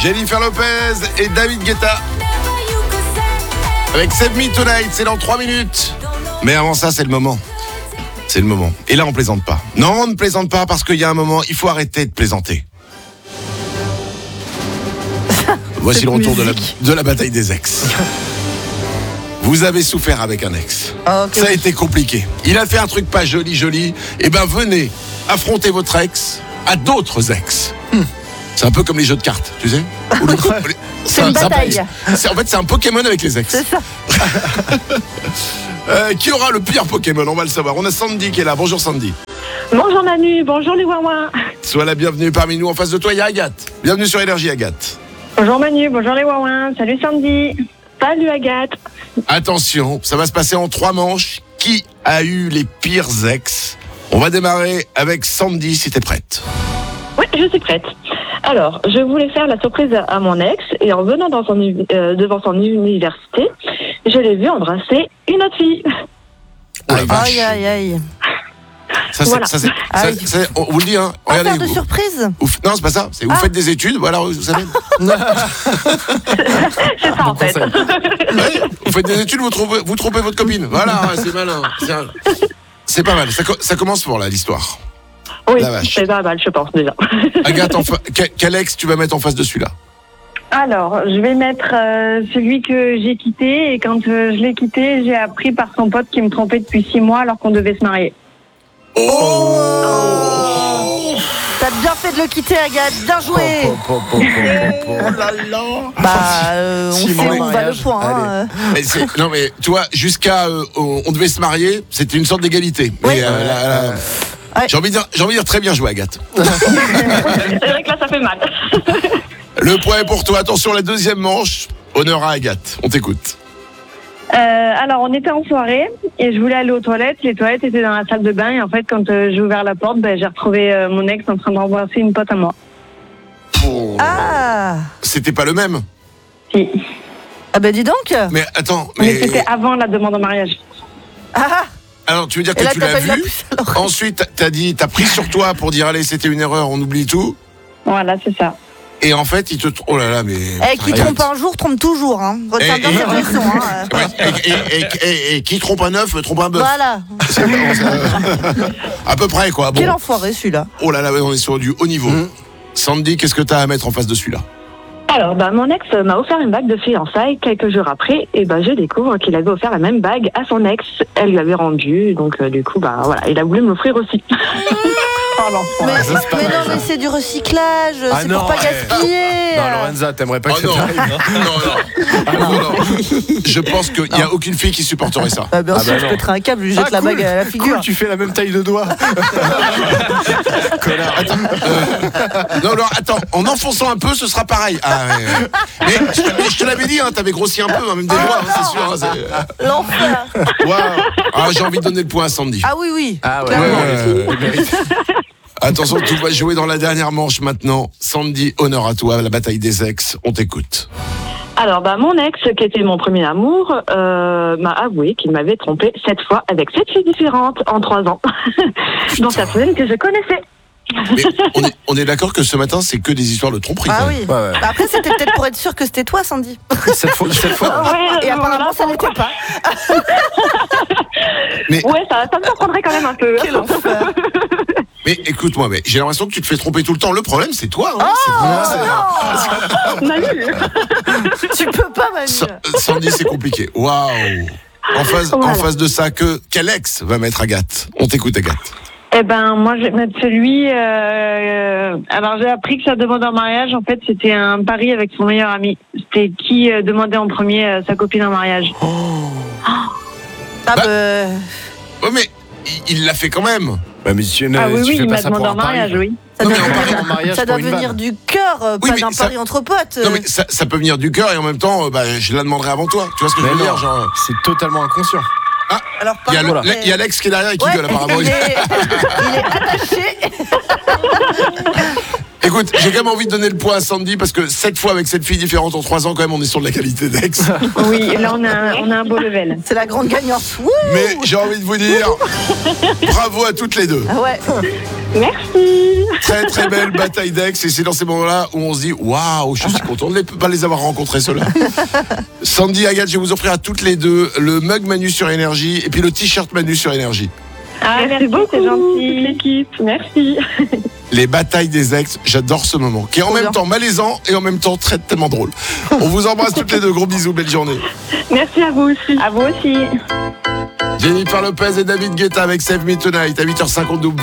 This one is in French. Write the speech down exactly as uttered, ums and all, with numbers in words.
Jennifer Lopez et David Guetta. Avec Save Me Tonight, c'est dans trois minutes. Mais avant ça, c'est le moment. C'est le moment. Et là, on plaisante pas. Non, on ne plaisante pas parce qu'il y a un moment, il faut arrêter de plaisanter. Voici le retour de la, de la bataille des ex. Vous avez souffert avec un ex. Oh, okay. Ça a été compliqué. Il a fait un truc pas joli, joli. Eh ben, venez affronter votre ex à d'autres ex. Hmm. C'est un peu comme les jeux de cartes, tu sais. Le... C'est une bataille. C'est, en fait, c'est un Pokémon avec les ex. C'est ça. euh, qui aura le pire Pokémon? On va le savoir. On a Sandy qui est là. Bonjour Sandy. Bonjour Manu, bonjour les Wawa. Sois la bienvenue parmi nous. En face de toi, il y a Agathe. Bienvenue sur Énergie, Agathe. Bonjour Manu, bonjour les Wawa. Salut Sandy. Salut Agathe. Attention, ça va se passer en trois manches. Qui a eu les pires ex? On va démarrer avec Sandy, si t'es prête. Oui, je suis prête. Alors, je voulais faire la surprise à mon ex et en venant dans son, euh, devant son université, je l'ai vu embrasser une autre fille. Oh la vache. Aïe, aïe, aïe. Ça, c'est, Voilà. ça, c'est, Ah ça, oui. c'est, on vous le dit, hein. Pas Regardez, faire de vous- surprise. vous- non, c'est pas ça. C'est vous Ah. faites des études, voilà, vous savez. C'est ça en fait. Ouais, vous faites des études, vous trompez, vous trompez votre copine. Voilà, ouais, c'est malin. C'est, un- c'est pas mal. Ça, co- ça commence fort là, l'histoire. Oui, La vache. c'est pas mal, je pense déjà. Agathe, en fa- quel, quel ex tu vas mettre en face de celui-là? Alors, je vais mettre euh, celui que j'ai quitté et quand euh, je l'ai quitté, j'ai appris par son pote qui me trompait depuis six mois alors qu'on devait se marier. Oh, T'as bien fait de le quitter, Agathe. Bien joué. Po, po, po, po, po, po. là là. Bah, euh, on Simon, sait le où va le mariage. point. hein, euh. Mais c'est- non mais tu vois, jusqu'à euh, on on devait se marier, c'était une sorte d'égalité. Oui. Mais, euh, là, là, Ouais. j'ai envie de dire, j'ai envie de dire très bien joué, Agathe. C'est vrai que là, ça fait mal. Le point est pour toi. Attention, la deuxième manche. Honneur à Agathe. On t'écoute. Euh, alors, on était en soirée et je voulais aller aux toilettes. Les toilettes étaient dans la salle de bain et en fait, quand euh, j'ai ouvert la porte, ben, j'ai retrouvé euh, mon ex en train d'embrasser une pote à moi. Oh. Ah. C'était pas le même. Si. Ah bah dis donc. Mais attends, Mais mais c'était avant la demande en mariage. Ah. alors tu veux dire Et que là, tu t'as l'as pas eu la vu? puce à l'oreille. Ensuite, t'as dit, t'as pris sur toi pour dire allez, c'était une erreur, on oublie tout. Voilà, c'est ça. Et en fait, il te, oh là là, mais. Eh, qui Agathe. trompe un jour, trompe toujours. Hein. Retiens Et- bien et- cette leçon. Hein. Ouais, et, et- et- et- et qui trompe un œuf, trompe un bœuf. Voilà. C'est vraiment ça. À peu près quoi. Bon. Quel enfoiré celui-là. Oh là là, ouais, on est sur du haut niveau. Mmh. Sandy, qu'est-ce que t'as à mettre en face de celui-là? Alors, bah, mon ex m'a offert une bague de fiançailles quelques jours après, et bah, je découvre qu'il avait offert la même bague à son ex. Elle lui avait rendu, donc euh, du coup, bah voilà, il a voulu me l'offrir aussi. Oh l'enfant. Mais, ça, c'est pas mais mal, non, ça. mais c'est du recyclage. Ah c'est non, pour pas ouais. gaspiller. Non, Lorenza, t'aimerais pas Oh que ça non. t'arrive, hein non, non. Ah, non, non. Je pense qu'il n'y a aucune fille qui supporterait ça. Bah, bien Ah sûr, bah je non. pèterai un câble, je lui jette Ah, la cool, bague à la figure. Cool, tu fais la même taille de doigt. Connard. Non, non, attends, en enfonçant un peu, ce sera pareil. Ah, ouais, ouais. Mais je, te- je te l'avais dit, hein, t'avais grossi un peu, hein, même des doigts, hein, c'est sûr. Hein, c'est- L'enfer. Waouh. Ah, j'ai envie de donner le point à Sandy. Ah oui, oui. Ah ouais, Clairement. ouais, ouais, ouais. Attention, tout va jouer dans la dernière manche maintenant. Sandy, honneur à toi, la bataille des ex, on t'écoute. Alors, bah, mon ex, qui était mon premier amour, euh, m'a avoué qu'il m'avait trompé sept fois avec sept filles différentes en trois ans. dont certaines que je connaissais. Mais on est, on est d'accord que ce matin, c'est que des histoires de tromperie. Ah quand oui. même. Ouais, ouais. Bah, après, c'était peut-être pour être sûr que c'était toi, Sandy. Cette fois, cette fois. Ouais, Et apparemment, voilà, ça n'était pas. Mais, Ouais, ça, ça me surprendrait quand même un peu. Quel enfer. mais écoute-moi, mais j'ai l'impression que tu te fais tromper tout le temps. Le problème, c'est toi. Hein. Oh, c'est vraiment, c'est- Manu. Tu peux pas, Manu. Sa- Sandy, c'est compliqué. Waouh. En face, en Voilà. face de ça, que quel ex va mettre Agathe? On t'écoute, Agathe. Eh ben, moi, je vais mettre celui. Euh, euh, alors, j'ai appris que sa demande en mariage, en fait, c'était un pari avec son meilleur ami. C'était qui euh, demandait en premier euh, sa copine en mariage. Ah, Bah, bah. Ouais, mais il- il l'a fait quand même. Bah, mais tu, Ah oui, tu oui, fais il pas m'a ça pour demandé en un pari. mariage, oui. Ça Non, doit, mais en pari en mariage ça doit pour une venir vanne. du cœur, euh, Oui, pas mais d'un ça- pari entre potes. Non, mais ça, ça peut venir du cœur et en même temps, euh, bah, je la demanderai avant toi. Tu vois ce que je Mais veux non, dire, genre. c'est totalement inconscient. Alors, Il y a le- pardon, le- mais- il y a l'ex qui est derrière et qui Ouais, gueule apparemment. il, est, il est attaché. Écoute, j'ai quand même envie de donner le point à Sandy parce que sept fois avec cette fille différente en trois ans, quand même, on est sur de la qualité d'ex. Oui, là, on a, un- on a un beau level. C'est la grande gagnante. Wouh. Mais j'ai envie de vous dire, bravo à toutes les deux. Ah ouais. Merci. Très très belle bataille d'ex et c'est dans ces moments-là où on se dit waouh, je suis content de ne pas les avoir rencontrés ceux-là. Sandy, Agathe, je vais vous offrir à toutes les deux le mug Manu sur Énergie et puis le t-shirt Manu sur Énergie. Ah, merci, merci, beaucoup, c'est gentil. toute l'équipe. Merci. Les batailles des ex, j'adore ce moment, qui est en Trop même bien. temps malaisant et en même temps très tellement drôle. On vous embrasse toutes les deux, gros bisous, belle journée. Merci à vous aussi. À vous aussi. Jennifer Lopez et David Guetta avec Save Me Tonight à huit heures cinquante-deux.